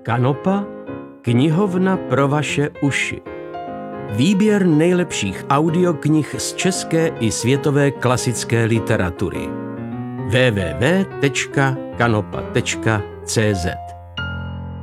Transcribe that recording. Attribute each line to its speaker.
Speaker 1: Kanopa, knihovna pro vaše uši. Výběr nejlepších audioknih z české i světové klasické literatury. www.kanopa.cz